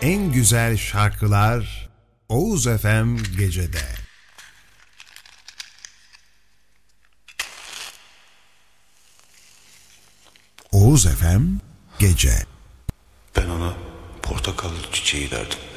en güzel şarkılar Oğuz FM Gece'de. Oğuz FM Gece. Ben ona portakallı çiçeği verdim.